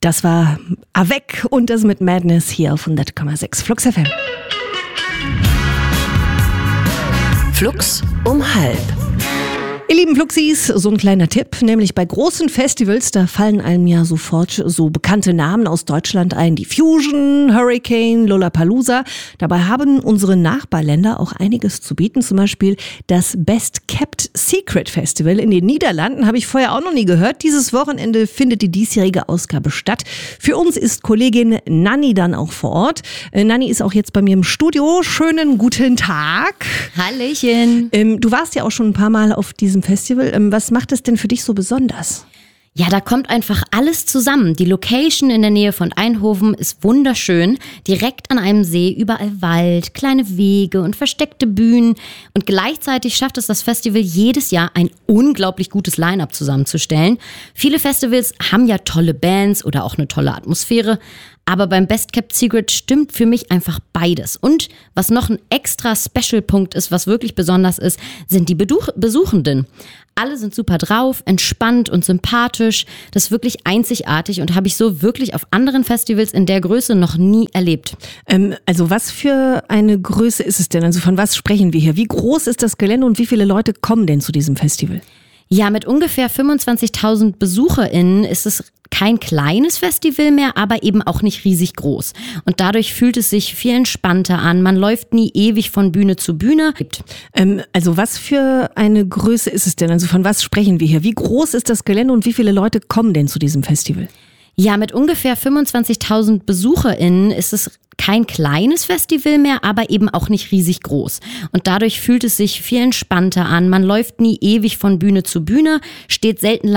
Das war Avec und das mit Madness hier auf 100,6 Flux FM. Flux um 12. Ihr lieben Fluxis, so ein kleiner Tipp, nämlich bei großen Festivals, da fallen einem ja sofort so bekannte Namen aus Deutschland ein, die Fusion, Hurricane, Lollapalooza. Dabei haben unsere Nachbarländer auch einiges zu bieten, zum Beispiel das Best Kept Secret Festival in den Niederlanden, habe ich vorher auch noch nie gehört. Dieses Wochenende findet die diesjährige Ausgabe statt. Für uns ist Kollegin Nanni dann auch vor Ort. Nanni ist auch jetzt bei mir im Studio. Schönen guten Tag. Hallöchen. Du warst ja auch schon ein paar Mal auf diesem Festival. Was macht es denn für dich so besonders? Ja, da kommt einfach alles zusammen. Die Location in der Nähe von Eindhoven ist wunderschön. Direkt an einem See, überall Wald, kleine Wege und versteckte Bühnen. Und gleichzeitig schafft es das Festival jedes Jahr, ein unglaublich gutes Line-Up zusammenzustellen. Viele Festivals haben ja tolle Bands oder auch eine tolle Atmosphäre. Aber beim Best Kept Secret stimmt für mich einfach beides. Und was noch ein extra Special-Punkt ist, was wirklich besonders ist, sind die Besuchenden. Alle sind super drauf, entspannt und sympathisch. Das ist wirklich einzigartig und habe ich so wirklich auf anderen Festivals in der Größe noch nie erlebt. Also was für eine Größe ist es denn? Also von was sprechen wir hier? Wie groß ist das Gelände und wie viele Leute kommen denn zu diesem Festival? Ja, mit ungefähr 25.000 BesucherInnen ist es kein kleines Festival mehr, aber eben auch nicht riesig groß. Und dadurch fühlt es sich viel entspannter an. Man läuft nie ewig von Bühne zu Bühne. Also was für eine Größe ist es denn? Also von was sprechen wir hier? Wie groß ist das Gelände und wie viele Leute kommen denn zu diesem Festival? Ja, mit ungefähr 25.000 BesucherInnen ist es kein kleines Festival mehr, aber eben auch nicht riesig groß. Und dadurch fühlt es sich viel entspannter an. Man läuft nie ewig von Bühne zu Bühne, steht selten